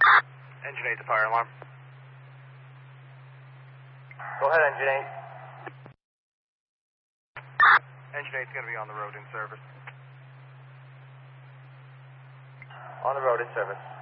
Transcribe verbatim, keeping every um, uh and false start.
Engine eight, the fire alarm. Go ahead, engine eight. Engine eight's going to be on the road in service. On the road in service.